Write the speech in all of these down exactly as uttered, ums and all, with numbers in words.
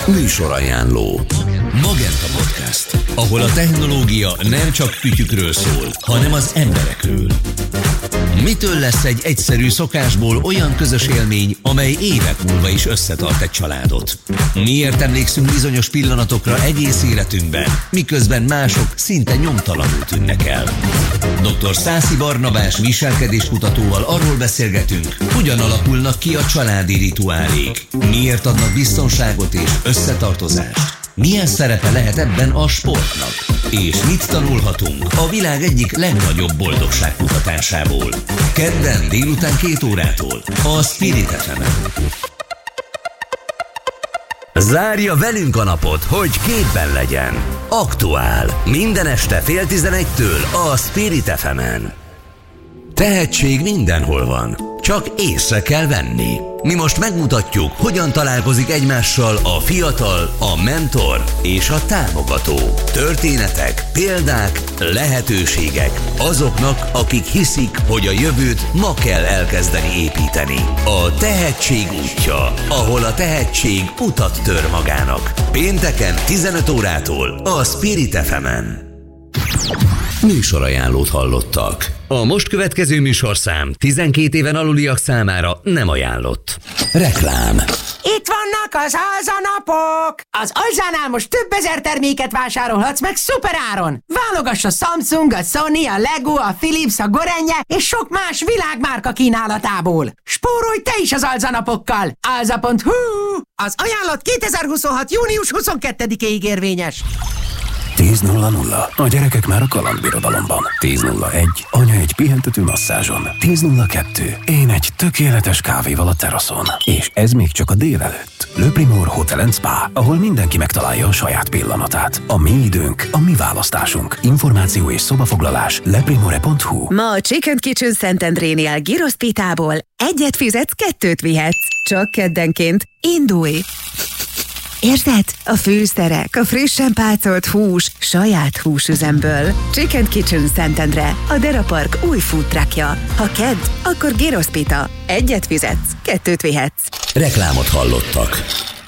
Műsorajánló. Magenta Podcast, ahol a technológia nem csak fütyükről szól, hanem az emberekről. Mitől lesz egy egyszerű szokásból olyan közös élmény, amely évek múlva is összetart egy családot? Miért emlékszünk bizonyos pillanatokra egész életünkben, miközben mások szinte nyomtalanul tűnnek el? doktor Szászi Barnabás viselkedéskutatóval arról beszélgetünk, hogyan alakulnak ki a családi rituálék, miért adnak biztonságot és összetartozást, milyen szerepe lehet ebben a sportnak, és mit tanulhatunk a világ egyik legnagyobb boldogságkutatásából. Kedden délután két órától a Spirit ef emen. Zárja velünk a napot, hogy képben legyen. Aktuál. Minden este fél tizenegytől a Spirit ef emen. Tehetség mindenhol van, csak észre kell venni. Mi most megmutatjuk, hogyan találkozik egymással a fiatal, a mentor és a támogató. Történetek, példák, lehetőségek azoknak, akik hiszik, hogy a jövőt ma kell elkezdeni építeni. A tehetség útja, ahol a tehetség utat tör magának. Pénteken tizenöt órától a Spirit ef emen. Műsorajánlót hallottak. A most következő műsorszám tizenkét éven aluliak számára nem ajánlott. Reklám. Itt vannak az alzanapok! Az Alzánál most több ezer terméket vásárolhatsz meg szuperáron! Válogass a Samsung, a Sony, a Lego, a Philips, a Gorenje és sok más világmárka kínálatából. Spórolj te is az alzanapokkal! alza pont hu. Az ajánlat kétezer-huszonhat. június huszonkettedikéig érvényes. tíz nulla nulla. A gyerekek már a kalandbirodalomban. tíz nulla egy. Anya egy pihentető masszázson. tíz nulla kettő. Én egy tökéletes kávéval a teraszon. És ez még csak a délelőtt. Le Primor Hotel and Spa, ahol mindenki megtalálja a saját pillanatát. A mi időnk, a mi választásunk. Információ és szobafoglalás leprimore pont hu. Ma a Chicken Kitchen Szentendrénél Gyrosz Pitából egyet fizetsz, kettőt vihetsz. Csak keddenként. Indulj! Érzed? A fűszerek, a frissen pácolt hús, saját húsüzemből. Chicken Kitchen Szentendre, a Dera Park új food truckja. Ha kedd, akkor Gyrosz Pita. Egyet fizetsz, kettőt vihetsz. Reklámot hallottak.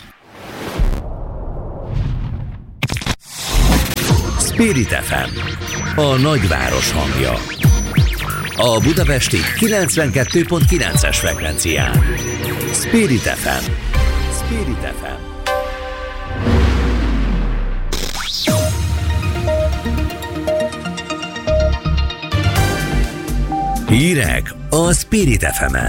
Spirit ef em, a nagyváros hangja. A budapesti kilencvenkettő pont kilences frekvencián. Spirit ef em. Spirit ef em. Hírek a Spirit ef emen.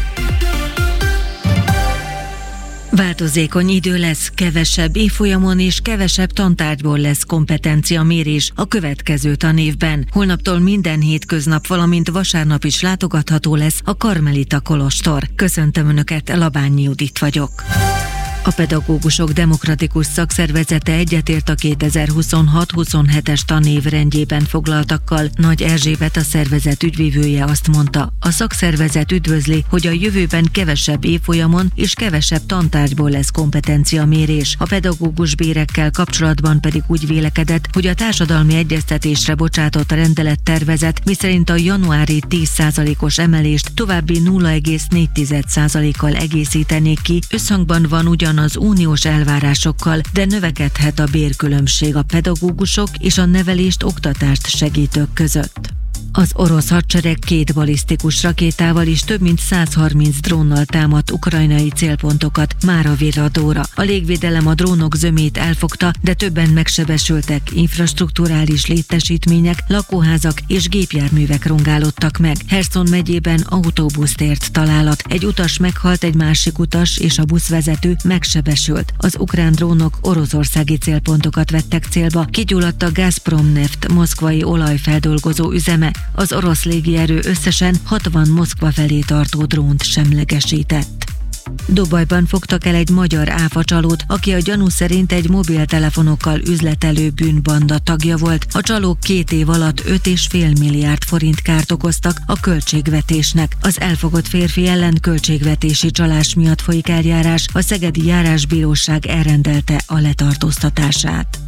Változékony idő lesz, kevesebb évfolyamon és kevesebb tantárgyból lesz kompetenciamérés a következő tanévben. Holnaptól minden hétköznap, valamint vasárnap is látogatható lesz a Karmelita kolostor. Köszöntöm Önöket, Labányi Judit vagyok. A Pedagógusok Demokratikus Szakszervezete egyetért a kétezer-huszonhat-huszonhetes tanév rendjében foglaltakkal. Nagy Erzsébet, a szervezet ügyvivője azt mondta, a szakszervezet üdvözli, hogy a jövőben kevesebb évfolyamon és kevesebb tantárgyból lesz kompetenciamérés. A pedagógus bérekkel kapcsolatban pedig úgy vélekedett, hogy a társadalmi egyeztetésre bocsátott rendelettervezet, miszerint a januári tíz százalékos emelést további nulla egész négy százalékkal egészítenék ki, összhangban van ugyan az uniós elvárásokkal, de növekedhet a bérkülönbség a pedagógusok és a nevelést, oktatást segítők között. Az orosz hadsereg két balisztikus rakétával és több mint száz harminc drónnal támadt ukrajnai célpontokat mára virradóra. A légvédelem a drónok zömét elfogta, de többen megsebesültek, infrastrukturális létesítmények, lakóházak és gépjárművek rongálódtak meg. Herson megyében autóbusztért találat. Egy utas meghalt, egy másik utas és a buszvezető megsebesült. Az ukrán drónok oroszországi célpontokat vettek célba. Kigyulladt a Gazprom Neft moszkvai olajfeldolgozó üzeme. Az orosz légierő összesen hatvan Moszkva felé tartó drónt semlegesített. Dubajban fogtak el egy magyar áfacsalót, aki a gyanú szerint egy mobiltelefonokkal üzletelő bűnbanda tagja volt. A csalók két év alatt öt és fél milliárd forint kárt okoztak a költségvetésnek. Az elfogott férfi ellen költségvetési csalás miatt folyik eljárás, a szegedi járásbíróság elrendelte a letartóztatását.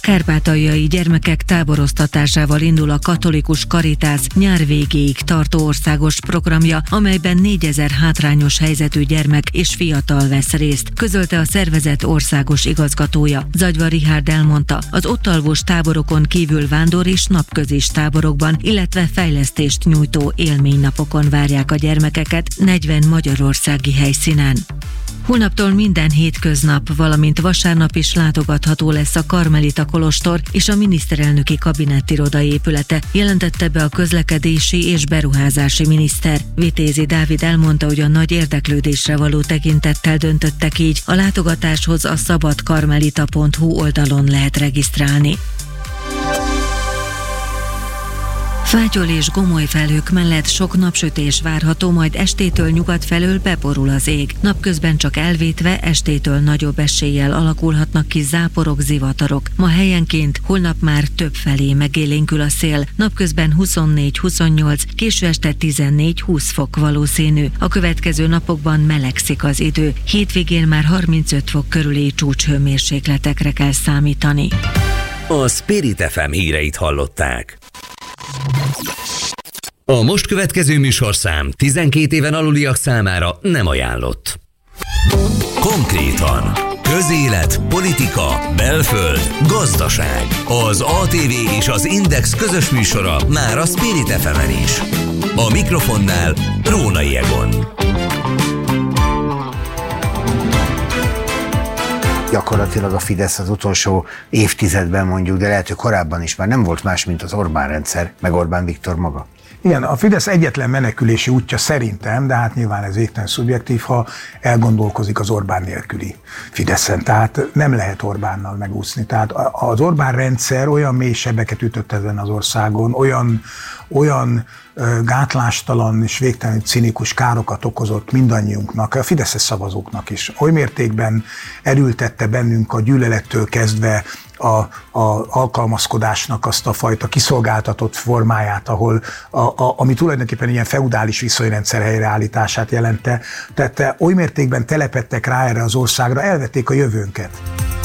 kárpátaljai gyermekek táboroztatásával indul a Katolikus Karitász nyár végéig tartó országos programja, amelyben négyezer hátrányos helyzetű gyermek és fiatal vesz részt, közölte a szervezet országos igazgatója. Zagyva Richárd elmondta, az ott alvós táborokon kívül vándor és napközis táborokban, illetve fejlesztést nyújtó élménynapokon várják a gyermekeket negyven magyarországi helyszínen. Holnaptól minden hétköznap, valamint vasárnap is látogatható lesz a Karmelita kolostor és a miniszterelnöki kabinettiroda épülete, jelentette be a közlekedési és beruházási miniszter. Vitézi Dávid elmondta, hogy a nagy érdeklődésre való tekintettel döntöttek így, a látogatáshoz a szabadkarmelita pont hu oldalon lehet regisztrálni. Fátyol és gomoly felhők mellett sok napsütés várható, majd estétől nyugat felől beborul az ég. Napközben csak elvétve, estétől nagyobb eséllyel alakulhatnak ki záporok, zivatarok. Ma helyenként, holnap már több felé megélénkül a szél. Napközben huszonnégy-huszonnyolc, késő este tizennégy-húsz fok valószínű. A következő napokban melegszik az idő. Hétvégén már harmincöt fok körüli csúcshőmérsékletekre kell számítani. A Spirit ef em híreit hallották. A most következő műsorszám tizenkét éven aluliak számára nem ajánlott. Konkrétan: közélet, politika, belföld, gazdaság. Az á té vé és az Index közös műsora már a Spirit ef emen is. A mikrofonnál Rónai Egon. Gyakorlatilag a Fidesz az utolsó évtizedben mondjuk, de lehet, hogy korábban is már nem volt más, mint az Orbán rendszer, meg Orbán Viktor maga. Igen, a Fidesz egyetlen menekülési útja szerintem, de hát nyilván ez végtelen szubjektív, ha elgondolkozik az Orbán nélküli Fideszen. Tehát nem lehet Orbánnal megúszni. Tehát az Orbán rendszer olyan mély sebeket ütött ezen az országon, olyan, olyan gátlástalan és végtelenül cinikus károkat okozott mindannyiunknak, a fideszes szavazóknak is. Oly mértékben erőltette bennünk a gyűlölettől kezdve a, a alkalmazkodásnak azt a fajta kiszolgáltatott formáját, ahol a, a, ami tulajdonképpen ilyen feudális viszonyrendszer helyreállítását jelente. Tehát oly mértékben telepettek rá erre az országra, elvették a jövőnket.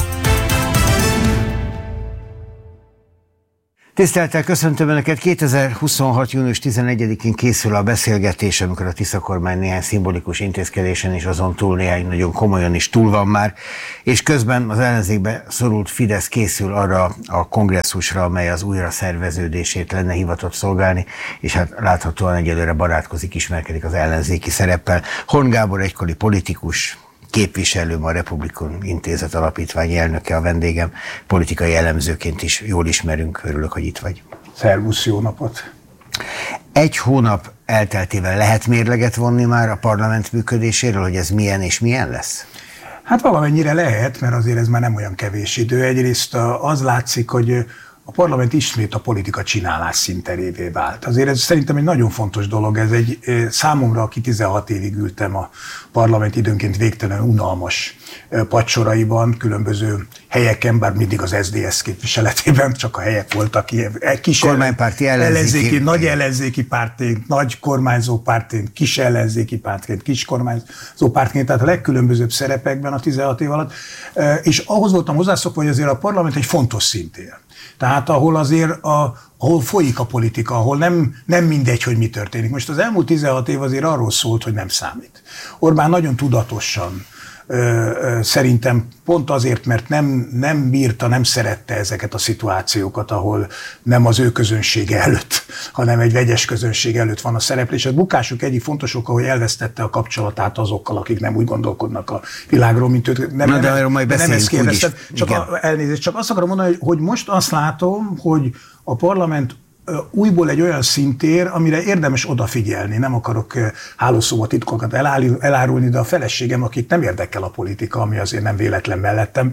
Tisztelettel köszöntöm Önöket, kétezer-huszonhat. június tizenegyedikén készül a beszélgetés, amikor a Tisza kormány néhány szimbolikus intézkedésen és azon túl néhány nagyon komolyan is túl van már, és közben az ellenzékbe szorult Fidesz készül arra a kongresszusra, amely az újra szerveződését lenne hivatott szolgálni, és hát láthatóan egyelőre barátkozik, ismerkedik az ellenzéki szereppel. Horn Gábor egykori politikus, képviselőm, a Republikon Intézet alapítvány elnöke a vendégem, politikai elemzőként is jól ismerünk, örülök, hogy itt vagy. Szervusz, jó napot! Egy hónap elteltével lehet mérleget vonni már a parlament működéséről, hogy ez milyen és milyen lesz? Hát valamennyire lehet, mert azért ez már nem olyan kevés idő. Egyrészt az látszik, hogy a parlament ismét a politika csinálás színterévé vált. Azért ez szerintem egy nagyon fontos dolog. Ez egy számomra, aki tizenhat évig ültem a parlament időnként végtelen unalmas padsoraiban, különböző helyeken, bár mindig az es zé dé es képviseletében csak a helyek voltak ilyen kis kormánypárti ellenzéki, ellenzéki nagy ellenzéki pártként, nagy kormányzó pártként, kis ellenzéki pártként, kis kormányzó pártként, tehát a legkülönbözőbb szerepekben a tizenhat év alatt. És ahhoz voltam hozzászokva, hogy azért a parlament egy fontos szintér. Tehát ahol azért, a, ahol folyik a politika, ahol nem, nem mindegy, hogy mi történik. Most az elmúlt tizenhat év azért arról szólt, hogy nem számít. Orbán nagyon tudatosan, ö, ö, szerintem pont azért, mert nem, nem bírta, nem szerette ezeket a szituációkat, ahol nem az ő közönsége előtt, hanem egy vegyes közönség előtt van a szereplés. A bukásuk egyik fontos oka, hogy elvesztette a kapcsolatát azokkal, akik nem úgy gondolkodnak a világról, mint ők. Nem, Na, de arról majd beszéljünk úgyis. Csak, a, elnézést, csak azt akarom mondani, hogy most azt látom, hogy a parlament újból egy olyan szintér, amire érdemes odafigyelni. Nem akarok hálószóba titkokat elárulni, de a feleségem, akit nem érdekel a politika, ami azért nem véletlen mellettem,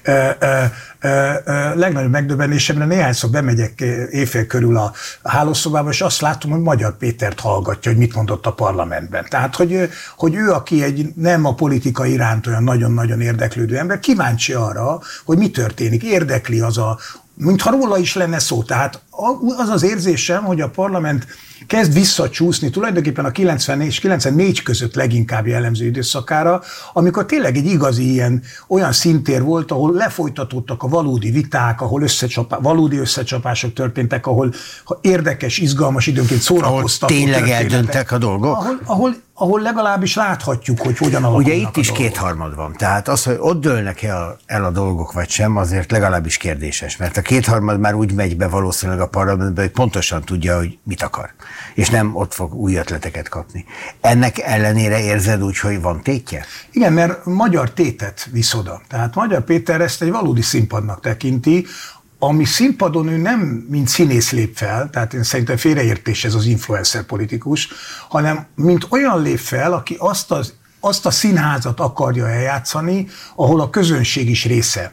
legnagyobb megdöbbenésemre néhányszor bemegyek éjfél körül a hálószobába, és azt látom, hogy Magyar Pétert hallgatja, hogy mit mondott a parlamentben. Tehát, hogy, hogy ő, aki egy nem a politika iránt olyan nagyon-nagyon érdeklődő ember, kíváncsi arra, hogy mi történik. Érdekli az a mintha róla is lenne szó. Tehát az az érzésem, hogy a parlament kezd visszacsúszni tulajdonképpen a kilencvennégy és kilencvennégy között leginkább jellemző időszakára, amikor tényleg egy igazi ilyen olyan szintér volt, ahol lefolytatódtak a valódi viták, ahol összecsapá, valódi összecsapások történtek, ahol érdekes, izgalmas, időnként szórakoztató ahol tényleg történetek. eldöntek a dolgok? Ahol, ahol, ahol legalábbis láthatjuk, hogy hogyan alakulnak. Ugye itt is a dolgok. kétharmad van, tehát az, hogy ott dőlnek el, el a dolgok vagy sem, azért legalábbis kérdéses, mert a kétharmad már úgy megy be valószínűleg a parlamentbe, hogy pontosan tudja, hogy mit akar, és nem ott fog új ötleteket kapni. Ennek ellenére érzed úgy, hogy van tétje? Igen, mert magyar tétet visz oda. Tehát Magyar Péter ezt egy valódi színpadnak tekinti, ami színpadon ő nem mint színész lép fel, tehát én szerintem félreértés ez az influencer politikus, hanem mint olyan lép fel, aki azt, az, azt a színházat akarja eljátszani, ahol a közönség is része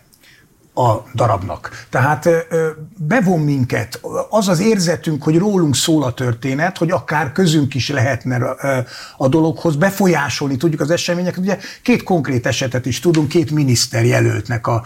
a darabnak. Tehát bevon minket, az az érzetünk, hogy rólunk szól a történet, hogy akár közünk is lehetne a dologhoz befolyásolni, tudjuk az eseményeket. Ugye két konkrét esetet is tudunk, két miniszter jelöltnek a,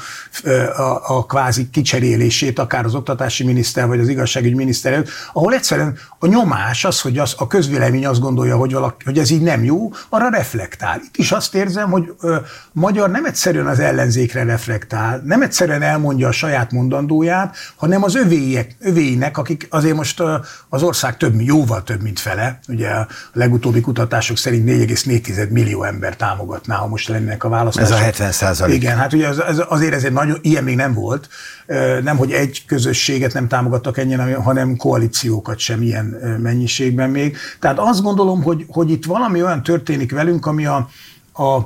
a, a kvázi kicserélését, akár az oktatási miniszter, vagy az igazságügyi miniszter előtt, ahol egyszerűen a nyomás az, hogy az, a közvélemény azt gondolja, hogy, valaki, hogy ez így nem jó, arra reflektál. Itt is azt érzem, hogy ö, magyar nem egyszerűen az ellenzékre reflektál, nem egyszerűen elmondja a saját mondandóját, hanem az övéiek, övéinek, akik azért most az ország több, jóval több, mint fele. Ugye a legutóbbi kutatások szerint négy egész négy millió ember támogatná, ha most lennének a választások. Ez a hetven százalék. Igen, hát ugye az, az, azért ez egy nagyon, ilyen még nem volt. Nem, hogy egy közösséget nem támogattak ennyien, hanem koalíciókat sem ilyen mennyiségben még. Tehát azt gondolom, hogy, hogy itt valami olyan történik velünk, ami a, a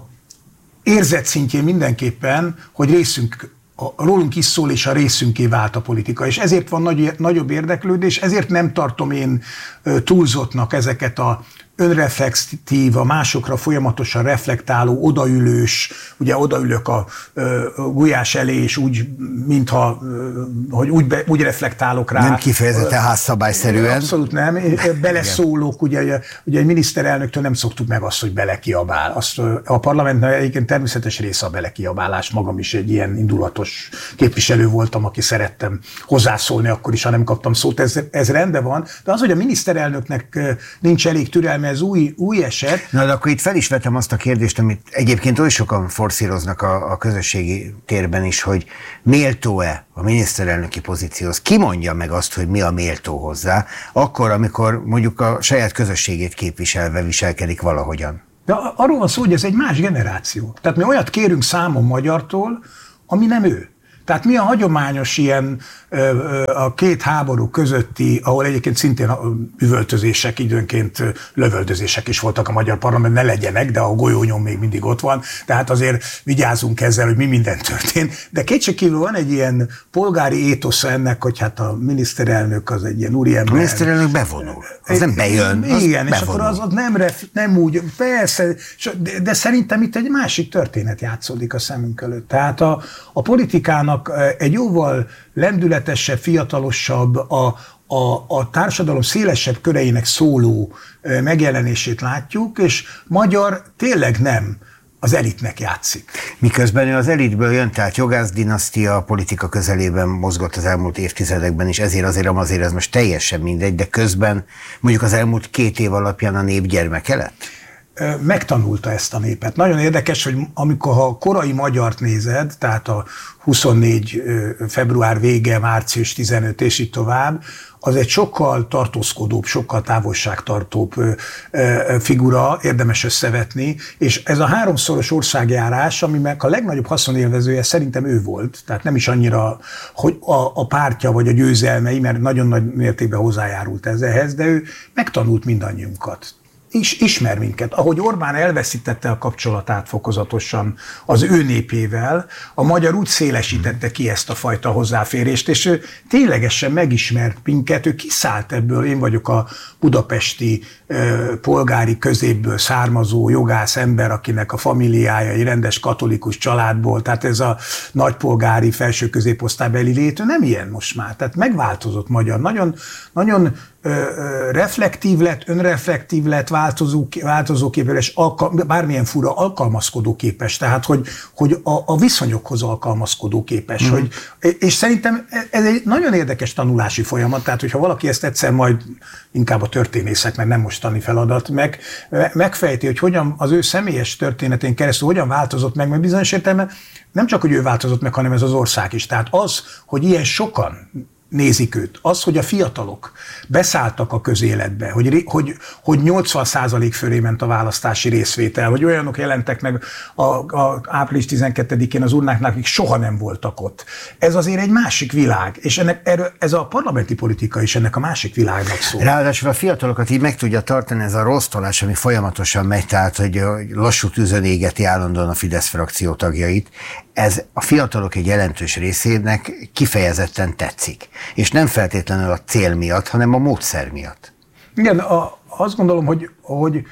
érzet szintjén mindenképpen, hogy részünk A, rólunk is szól, és a részünké vált a politika. És ezért van nagy, nagyobb érdeklődés, ezért nem tartom én túlzottnak ezeket a önreflexív, a másokra folyamatosan reflektáló, odaülős, ugye odaülök a, a gulyás elé, és úgy, mintha, hogy úgy, be, úgy reflektálok rá. Nem kifejezetten házszabályszerűen. Abszolút nem. Beleszólok, ugye, ugye egy miniszterelnöktől nem szoktuk meg azt, hogy belekiabál. Azt, a parlamentnek egyébként természetes része a belekiabálás. Magam is egy ilyen indulatos képviselő voltam, aki szerettem hozzászólni akkor is, ha nem kaptam szót. Ez, ez rendben van. De az, hogy a miniszterelnöknek nincs elég türelme, ez új, új eset. Na, de akkor itt fel is vetem azt a kérdést, amit egyébként oly sokan forszíroznak a, a közösségi térben is, hogy méltó-e a miniszterelnöki pozícióhoz? Ki mondja meg azt, hogy mi a méltó hozzá, akkor, amikor mondjuk a saját közösségét képviselve viselkedik valahogyan? De arról van szó, hogy ez egy más generáció. Tehát mi olyat kérünk számon magyartól, ami nem ő. Tehát mi a hagyományos ilyen a két háború közötti, ahol egyébként szintén üvöltözések, időnként lövöldözések is voltak a magyar parlament, ne legyenek, de a golyónyom még mindig ott van, tehát azért vigyázunk ezzel, hogy mi minden történt. De kétségkívül van egy ilyen polgári étosza ennek, hogy hát a miniszterelnök az egy ilyen úriember. A miniszterelnök bevonul, az nem bejön, az igen, és bevonul. akkor az, az nem, ref, nem úgy, persze, de, de szerintem itt egy másik történet játszódik a szemünk előtt. Tehát a, a politikának egy jóval lendületesebb, fiatalosabb, a, a, a társadalom szélesebb köreinek szóló megjelenését látjuk, és magyar tényleg nem az elitnek játszik. Miközben ő az elitből jön, tehát jogászdinasztia, a politika közelében mozgott az elmúlt évtizedekben is, ezért azért, azért ez most teljesen mindegy, de közben mondjuk az elmúlt két év alapján a nép gyermeke lett? Megtanulta ezt a népet. Nagyon érdekes, hogy amikor ha a korai magyart nézed, tehát a huszonnégy február vége, március tizenöt és így tovább, az egy sokkal tartózkodóbb, sokkal távolságtartóbb figura, érdemes összevetni, és ez a háromszoros országjárás, aminek a legnagyobb haszonélvezője szerintem ő volt, tehát nem is annyira hogy a, a pártja vagy a győzelmei, mert nagyon nagy mértékben hozzájárult ezzelhez, de ő megtanult mindannyiunkat. Is, ismer minket. Ahogy Orbán elveszítette a kapcsolatát fokozatosan az ő népével, a magyar úgy szélesítette ki ezt a fajta hozzáférést, és ő ténylegesen megismert minket, ő kiszállt ebből, én vagyok a budapesti ö, polgári középből származó jogász ember, akinek a familiája egy rendes katolikus családból, tehát ez a nagypolgári felső középosztálybeli létő nem ilyen most már, tehát megváltozott magyar. Nagyon, nagyon reflektív lett, önreflektív lett, változó, változóképes, alkal, bármilyen fura, alkalmazkodóképes, tehát hogy, hogy a, a viszonyokhoz alkalmazkodóképes. Mm. Hogy, és szerintem ez egy nagyon érdekes tanulási folyamat, tehát hogyha valaki ezt egyszer majd inkább a történészek, mert nem mostani feladat, meg, megfejti, hogy hogyan az ő személyes történetén keresztül hogyan változott meg, mert bizonyos értelemben nem csak, hogy ő változott meg, hanem ez az ország is. Tehát az, hogy ilyen sokan nézik őt. Az, hogy a fiatalok beszálltak a közéletbe, hogy, hogy, hogy nyolcvan százalék fölé ment a választási részvétel, hogy olyanok jelentek meg a, a április tizenkettedikén az urnáknál, akik soha nem voltak ott. Ez azért egy másik világ, és ennek, erről, ez a parlamenti politika is ennek a másik világnak szól. Ráadásul a fiatalokat így meg tudja tartani ez a rossztolás, ami folyamatosan megy, tehát hogy lassú tűzön égeti állandóan a Fidesz frakció tagjait. Ez a fiatalok egy jelentős részének kifejezetten tetszik. És nem feltétlenül a cél miatt, hanem a módszer miatt. Igen, a, azt gondolom, hogy, hogy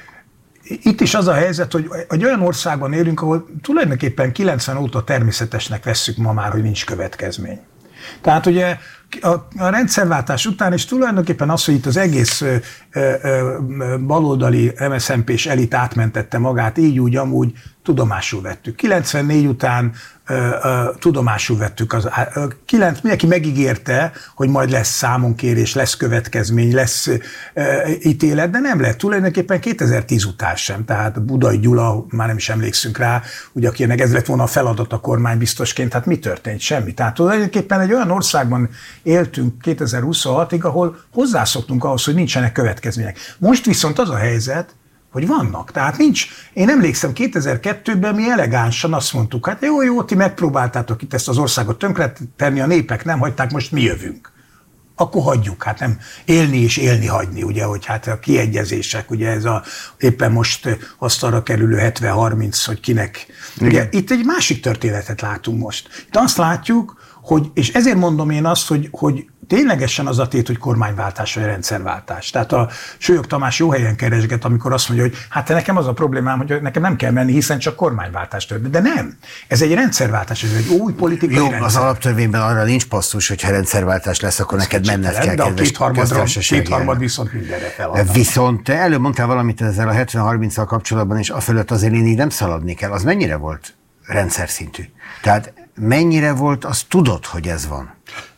itt is az a helyzet, hogy egy olyan országban élünk, ahol tulajdonképpen kilencven óta természetesnek vesszük ma már, hogy nincs következmény. Tehát ugye a, a rendszerváltás után is tulajdonképpen az, hogy itt az egész ö, ö, baloldali em es zé en pés elit átmentette magát, így úgy, amúgy tudomásul vettük. kilencvennégy után ö, ö, tudomásul vettük. Az, ö, kilenc, mindenki megígérte, hogy majd lesz számonkérés, lesz következmény, lesz ö, ítélet, de nem lett. Tulajdonképpen kétezer-tíz után sem. Tehát Budai Gyula, már nem is emlékszünk rá, ugye akinek ez lett volna a feladat a kormánybiztosként, hát mi történt? Semmi. Tehát tulajdonképpen egy olyan országban éltünk kétezer-huszonhatig, ahol hozzászoktunk ahhoz, hogy nincsenek következmények. Most viszont az a helyzet, hogy vannak. Tehát nincs. Én emlékszem, kétezer-kettőben mi elegánsan azt mondtuk, hát jó, jó, ti megpróbáltátok itt ezt az országot tönkretenni, a népek nem hagyták, most mi jövünk. Akkor hagyjuk, hát nem élni és élni hagyni, ugye, hogy hát a kiegyezések, ugye ez a éppen most asztalra kerülő hetven harminc, hogy kinek. Ugye, itt egy másik történetet látunk most. Itt azt látjuk, hogy, és ezért mondom én azt, hogy, hogy ténylegesen az a tét, hogy kormányváltás vagy rendszerváltás. Tehát a Sólyog Tamás jó helyen keresget, amikor azt mondja, hogy hát nekem az a problémám, hogy nekem nem kell menni, hiszen csak kormányváltás történt. De nem. Ez egy rendszerváltás, ez egy új politikai jó, rendszer. Az alaptörvényben arra nincs passzus, hogy ha rendszerváltás lesz, akkor neked menned kell. De a kétharmad viszont mindenre feladnak. Viszont te előbb mondtál valamit ezzel a hetven harminccal kapcsolatban, és afölött azért én így nem szaladni kell. Az mennyire volt rendszer szintű? Tehát mennyire volt, azt tudod, hogy ez van?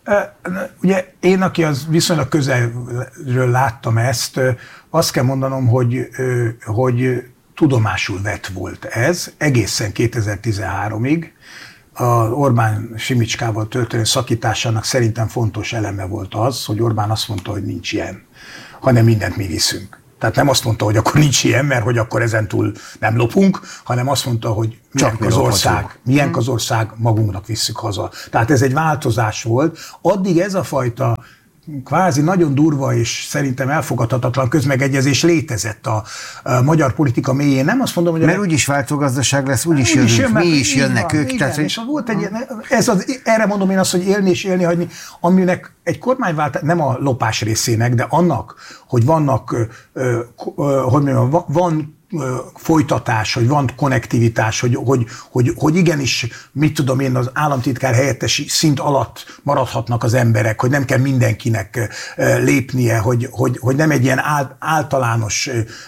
Ugye én, aki az viszonylag közelről láttam ezt, azt kell mondanom, hogy, hogy tudomásul vett volt ez egészen kétezer-tizenháromig. Az Orbán Simicskával történő szakításának szerintem fontos eleme volt az, hogy Orbán azt mondta, hogy nincs ilyen, hanem mindent mi viszünk. Tehát nem azt mondta, hogy akkor nincs ilyen, mert hogy akkor ezentúl nem lopunk, hanem azt mondta, hogy milyen az ország, milyen az ország, magunknak visszük haza. Tehát ez egy változás volt. Addig ez a fajta kvázi nagyon durva és szerintem elfogadhatatlan közmegegyezés létezett a, a magyar politika mélyén. Nem azt mondom, hogy... Mert úgyis változgazdaság lesz, úgyis jönnek, jön, mi is jönnek van, ők. Igen, tehát, és volt egy, ez az, erre mondom én azt, hogy élni és élni hagyni, aminek egy kormányváltás, nem a lopás részének, de annak, hogy vannak, ö, ö, hogy mondjam, van folytatás, hogy van konnektivitás, hogy, hogy, hogy, hogy igenis, mit tudom én, az államtitkár helyettesi szint alatt maradhatnak az emberek, hogy nem kell mindenkinek lépnie, hogy, hogy, hogy nem egy ilyen általános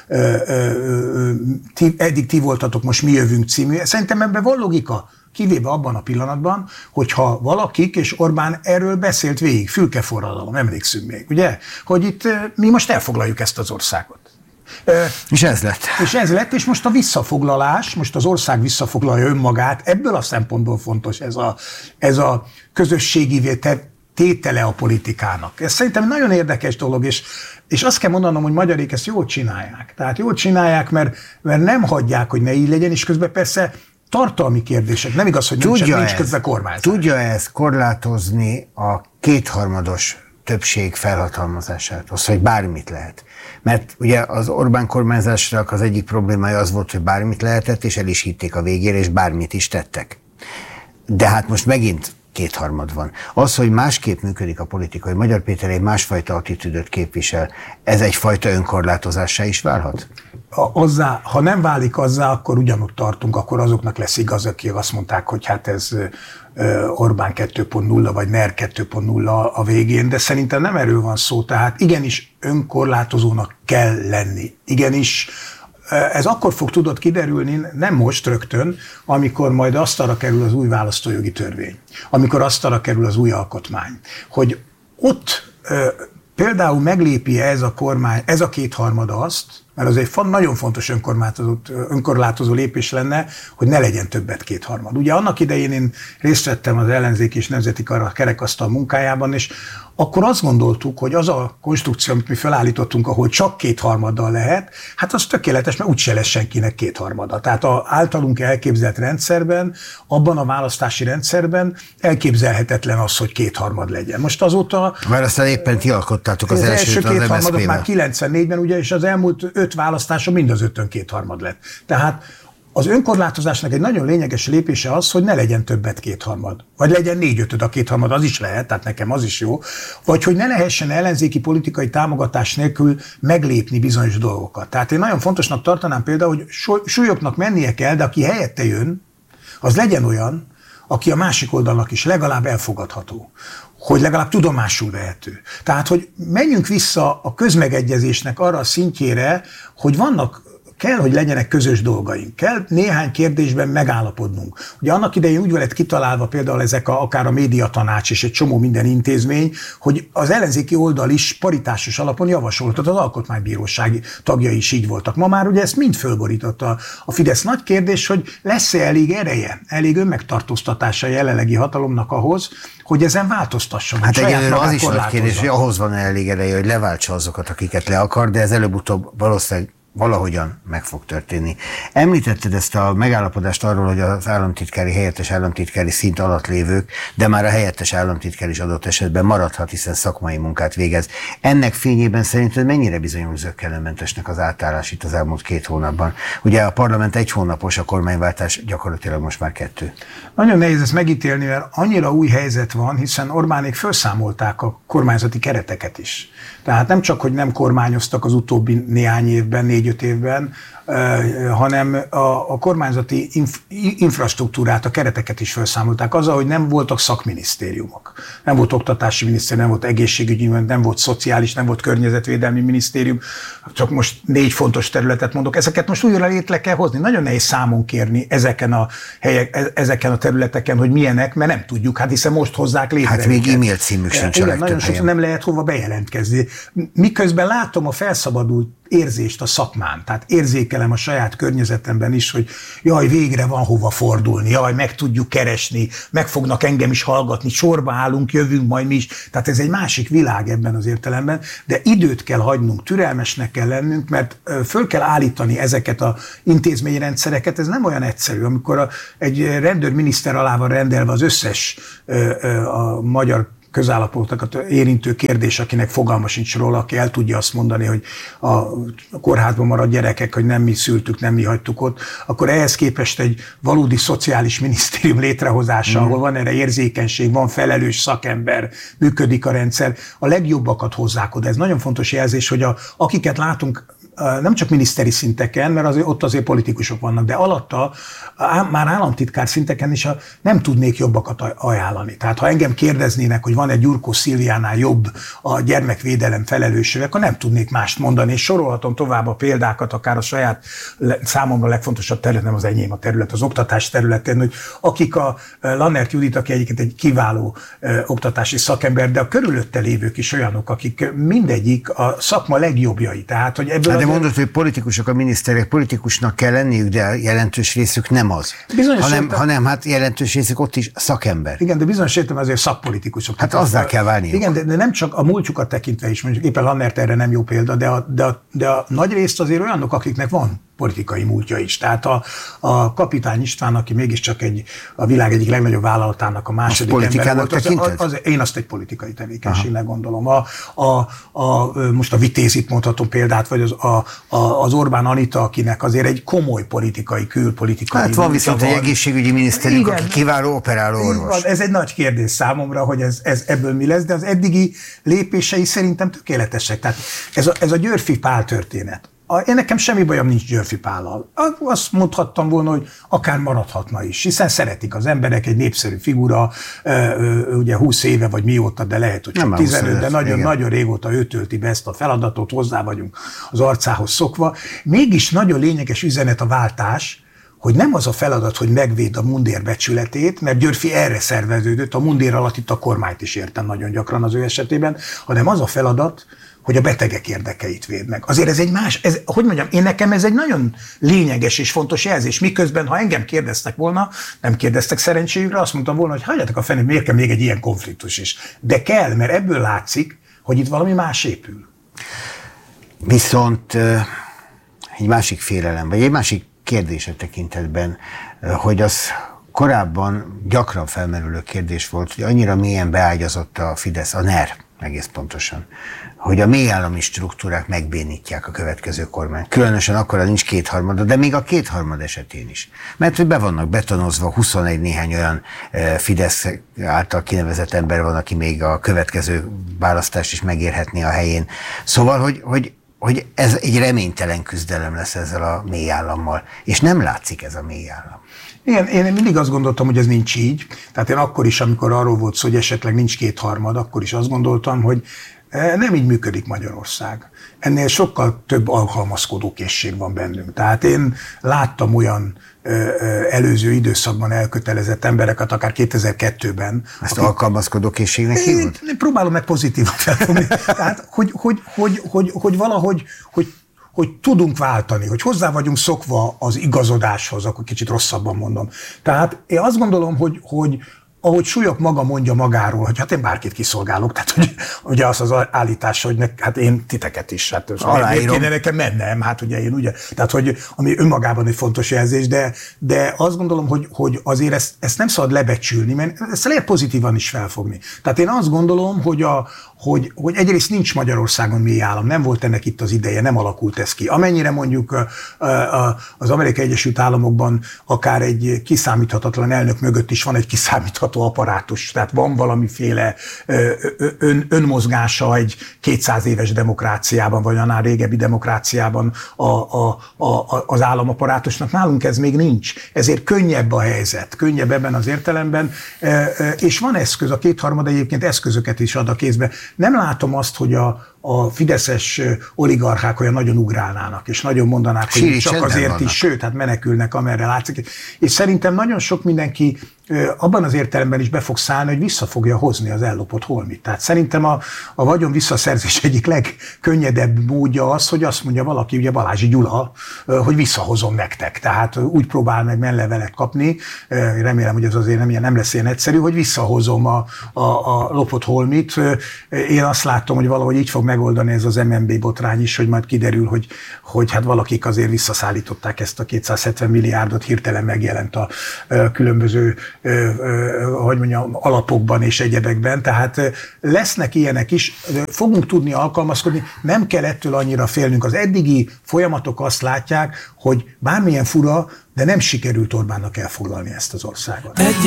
ti, eddig ti voltatok, most mi jövünk című. Szerintem ebben van logika, kivéve abban a pillanatban, hogyha valakik, és Orbán erről beszélt végig, fülkeforradalom, emlékszünk még, ugye? Hogy itt mi most elfoglaljuk ezt az országot. És ez lett. És ez lett, és most a visszafoglalás, most az ország visszafoglalja önmagát, ebből a szempontból fontos ez a, ez a közösségi tétele a politikának. Ez szerintem nagyon érdekes dolog, és, és azt kell mondanom, hogy magyarék ezt jól csinálják. Tehát jól csinálják, mert, mert nem hagyják, hogy ne így legyen, és közben persze tartalmi kérdések. Nem igaz, hogy nincs, nincs közben kormányzás. Tudja ezt korlátozni a kétharmados többség felhatalmazását, az, hogy bármit lehet. Mert ugye az Orbán kormányzásnak az egyik problémája az volt, hogy bármit lehetett, és el is hitték a végére, és bármit is tettek. De hát most megint kétharmad van. Az, hogy másképp működik a politika, hogy Magyar Péter egy másfajta attitűdöt képvisel, ez egyfajta önkorlátozássá is válhat? A, azzá, ha nem válik azzá, akkor ugyanott tartunk, akkor azoknak lesz igaz, akik azt mondták, hogy hát ez Orbán kettő pont nulla, vagy NER kettő pont nulla a végén, de szerintem nem erről van szó, tehát igenis önkorlátozónak kell lenni. Igenis, ez akkor fog tudod kiderülni, nem most rögtön, amikor majd asztalra kerül az új választójogi törvény, amikor asztalra kerül az új alkotmány, hogy ott például meglépi ez a kormány, ez a kétharmada azt, mert az egy nagyon fontos önkorlátozó lépés lenne, hogy ne legyen többet kétharmad. Ugye annak idején én részt vettem az ellenzéki és nemzeti kerekasztal munkájában, és akkor azt gondoltuk, hogy az a konstrukció, amit mi felállítottunk, ahol csak kétharmaddal lehet, hát az tökéletes, mert úgyse lesz senkinek kétharmada. Tehát az általunk elképzelt rendszerben, abban a választási rendszerben elképzelhetetlen az, hogy kétharmad legyen. Most azóta... Mert aztán éppen ti alkottátok az, az első kétharmadot már kilencvennégyben, ugye, és az elmúlt öt választáson mind az ötön kétharmad lett. Tehát az önkorlátozásnak egy nagyon lényeges lépése az, hogy ne legyen többet kétharmad. Vagy legyen négy-ötöd a kétharmad, az is lehet, tehát nekem az is jó. Vagy hogy ne lehessen ellenzéki politikai támogatás nélkül meglépni bizonyos dolgokat. Tehát én nagyon fontosnak tartanám például, hogy súlyoknak mennie kell, de aki helyette jön, az legyen olyan, aki a másik oldalnak is legalább elfogadható, hogy legalább tudomásul vehető. Tehát, hogy menjünk vissza a közmegegyezésnek arra a szintjére, hogy vannak, kell, hogy legyenek közös dolgaink. Kell néhány kérdésben megállapodnunk. Ugye annak idején úgy lett kitalálva például ezek a, akár a médiatanács és egy csomó minden intézmény, hogy az ellenzéki oldal is paritásos alapon javasoltat, az alkotmánybírósági tagjai is így voltak. Ma már ugye ezt mind fölborította a Fidesz. Nagy kérdés, hogy lesz-e elég ereje, elég önmegtartóztatása a jelenlegi hatalomnak ahhoz, hogy ezen változtasson. Hát egyelőre az is nagy kérdés, hogy ahhoz van elég ereje, hogy leváltsa azokat, akiket le akar, de ez előbb-utóbb valószínűleg valahogyan meg fog történni. Említetted ezt a megállapodást arról, hogy az államtitkári, helyettes államtitkári szint alatt lévők, de már a helyettes államtitkár is adott esetben maradhat, hiszen szakmai munkát végez. Ennek fényében szerinted mennyire bizonyul zökkenőmentesnek az átállás itt az elmúlt két hónapban? Ugye a parlament egy hónapos, a kormányváltás gyakorlatilag most már kettő. Nagyon nehéz ezt megítélni, mert annyira új helyzet van, hiszen Orbánék felszámolták a kormányzati kereteket is. Tehát nem csak, hogy nem kormányoztak az utóbbi néhány évben, négy-öt évben, hanem a, a kormányzati inf, infrastruktúrát, a kereteket is felszámolták. Azzal, hogy nem voltak szakminisztériumok. Nem volt oktatási minisztérium, nem volt egészségügyi, nem volt szociális, nem volt környezetvédelmi minisztérium. Csak most négy fontos területet mondok. Ezeket most újra létre kell hozni. Nagyon nehéz számon kérni ezeken a helyek, ezeken a területeken, hogy milyenek, mert nem tudjuk. Hát hiszen most hozzák létre. Hát még e-mail címük sincs. Igen, nagyon sokszor nem lehet hova bejelentkezni. Miközben látom a felszabadult érzést a szakmán, tehát érzékelem a saját környezetemben is, hogy jaj, végre van hova fordulni, jaj, meg tudjuk keresni, meg fognak engem is hallgatni, sorba állunk, jövünk majd mi is. Tehát ez egy másik világ ebben az értelemben, de időt kell hagynunk, türelmesnek kell lennünk, mert föl kell állítani ezeket az intézményrendszereket, ez nem olyan egyszerű, amikor a, egy rendőrminiszter alá van rendelve az összes a magyar közállapotokat érintő kérdés, akinek fogalma sincs róla, aki el tudja azt mondani, hogy a kórházban maradt gyerekek, hogy nem mi szültük, nem mi hagytuk ott, akkor ehhez képest egy valódi szociális minisztérium létrehozása, mm. ahol van erre érzékenység, van felelős szakember, működik a rendszer, a legjobbakat hozzák oda. Ez nagyon fontos jelzés, hogy a, akiket látunk nem csak miniszteri szinteken, mert azért, ott azért politikusok vannak, de alatta már államtitkár szinteken is a, nem tudnék jobbakat ajánlani. Tehát ha engem kérdeznének, hogy van egy Gyurkó Szilviánál jobb a gyermekvédelem felelőssége, akkor nem tudnék mást mondani, és sorolhatom tovább a példákat, akár a saját számomra legfontosabb terület, nem az enyém a terület, az oktatás területén, hogy akik a Lannert Judit, aki egyiket egy kiváló ö, oktatási szakember, de a körülötte lévők is olyanok, akik mindegyik a szakma legjobbjai. Tehát, hogy ebből de mondod, hogy politikusok, a miniszterek politikusnak kell lenniük, de jelentős részük nem az. Hanem, értem, hanem hát jelentős részük ott is szakember. Igen, de bizonyos értem azért szakpolitikusok. Hát azzá kell válniuk. Igen, de, de nem csak a múltjukat tekintve is, mondjuk éppen Lannert erre nem jó példa, de a, de, a, de a nagy részt azért olyanok, akiknek van politikai múltja is. Tehát a, a Kapitány István, aki mégiscsak egy, a világ egyik legnagyobb vállalatának a második ember volt, az, az, az, én azt egy politikai tevékenységnek gondolom. A, a, a, most a Vitézit mondhatom példát, vagy az, a, a, az Orbán Anita, akinek azért egy komoly politikai, külpolitikai... Hát van viszont egy egészségügyi miniszterünk, aki kiváló operáló orvos. Ez egy nagy kérdés számomra, hogy ez, ez ebből mi lesz, de az eddigi lépései szerintem tökéletesek. Tehát ez a, ez a Györffy Pál történet. Én nekem semmi bajom nincs Györffy Pállal. Azt mondhattam volna, hogy akár maradhatna is, hiszen szeretik az emberek, egy népszerű figura, ugye húsz éve vagy mióta, de lehet, hogy csak tizenöt, de nagyon-nagyon régóta ő tölti be ezt a feladatot, hozzá vagyunk az arcához szokva. Mégis nagyon lényeges üzenet a váltás, hogy nem az a feladat, hogy megvéd a mundér becsületét, mert Györffy erre szerveződött, a mundér alatt itt a kormányt is értem nagyon gyakran az ő esetében, hanem az a feladat, hogy a betegek érdekeit véd meg. Azért ez egy más, ez, hogy mondjam, én nekem ez egy nagyon lényeges és fontos jelzés, miközben, ha engem kérdeztek volna, nem kérdeztek szerencséjükre, azt mondtam volna, hogy hagyjatok a fenét, miért kell még egy ilyen konfliktus is. De kell, mert ebből látszik, hogy itt valami más épül. Viszont egy másik félelem, vagy egy másik kérdése tekintetben, hogy az korábban gyakran felmerülő kérdés volt, hogy annyira mélyen beágyazott a Fidesz, a NER egész pontosan, hogy a mélyállami struktúrák megbénítják a következő kormány. Különösen akkor nincs kétharmada, de még a kétharmad esetén is. Mert hogy be vannak betonozva, huszonegy néhány olyan Fidesz által kinevezett ember van, aki még a következő választást is megérhetné a helyén. Szóval, hogy, hogy, hogy ez egy reménytelen küzdelem lesz ezzel a mélyállammal, és nem látszik ez a mélyállam. Igen, én mindig azt gondoltam, hogy ez nincs így. Tehát én akkor is, amikor arról volt szó, hogy esetleg nincs kétharmad, akkor is azt gondoltam, hogy nem így működik Magyarország. Ennél sokkal több alkalmazkodó készség van bennünk. Tehát én láttam olyan ö, ö, előző időszakban elkötelezett embereket, akár kétezer-kettőben. Ezt akik, alkalmazkodó készségnek hívod? Próbálom meg pozitívan felfogni. Tehát, hogy, hogy, hogy, hogy, hogy valahogy, hogy hogy tudunk váltani, hogy hozzá vagyunk szokva az igazodáshoz, akkor kicsit rosszabban mondom. Tehát én azt gondolom, hogy, hogy ahogy Súlyog maga mondja magáról, hogy hát én bárkit kiszolgálok, tehát hogy, ugye az az állítás, hogy ne, hát én titeket is, hát miért kéne nekem mennem, hát ugye én ugye, tehát hogy ami önmagában egy fontos jelzés, de, de azt gondolom, hogy, hogy azért ezt, ezt nem szabad lebecsülni, mert ezt lehet pozitívan is felfogni. Tehát én azt gondolom, hogy, a, hogy, hogy egyrészt nincs Magyarországon mély állam, nem volt ennek itt az ideje, nem alakult ez ki. Amennyire mondjuk az Amerikai Egyesült Államokban akár egy kiszámíthatatlan elnök mögött is van egy kiszámíthatatlan apparátus, tehát van valamiféle ön, önmozgása egy kétszáz éves demokráciában, vagy annál régebbi demokráciában a, a, a, az államapparátusnak. Nálunk ez még nincs. Ezért könnyebb a helyzet, könnyebb ebben az értelemben, és van eszköz, a kétharmad egyébként eszközöket is ad a kézbe. Nem látom azt, hogy a a fideszes oligarchák olyan nagyon ugrálnának, és nagyon mondanák, hogy Síri csak azért vannak. Is, sőt, hát menekülnek, amerre látszik. És szerintem nagyon sok mindenki abban az értelemben is be fog szállni, hogy vissza fogja hozni az ellopott holmit. Tehát szerintem a, a vagyon visszaszerzés egyik legkönnyedebb módja az, hogy azt mondja valaki, ugye Balázsi Gyula, hogy visszahozom nektek. Tehát úgy próbál meg menlevelet kapni, remélem, hogy ez azért nem, nem lesz ilyen egyszerű, hogy visszahozom a, a, a lopott holmit. Én azt látom, hogy valahogy így fog megoldani ez az em en bé botrány is, hogy majd kiderül, hogy, hogy hát valakik azért visszaszállították ezt a kétszázhetven milliárdot, hirtelen megjelent a, a különböző hogy mondjam, alapokban és egyebekben, tehát lesznek ilyenek is, fogunk tudni alkalmazkodni, nem kell ettől annyira félnünk. Az eddigi folyamatok azt látják, hogy bármilyen fura, de nem sikerült Orbánnak elfoglalni ezt az országot.